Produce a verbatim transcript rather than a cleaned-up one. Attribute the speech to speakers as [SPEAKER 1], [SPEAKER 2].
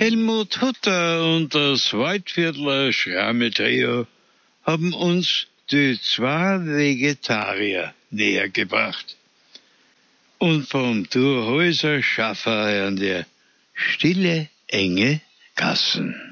[SPEAKER 1] Helmut Hutter und das Waldviertler Schramme-Trio haben uns die zwei Vegetarier näher gebracht. Und vom Thurhäuser Schaffer hören wir Stille, enge Gassen.